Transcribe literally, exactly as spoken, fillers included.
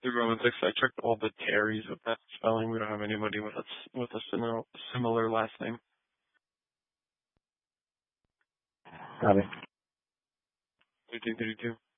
The Romantics, I checked all the Terrys with that spelling. We don't have anybody with a, with a similar, similar last name. Got it. thirteen thirty-two.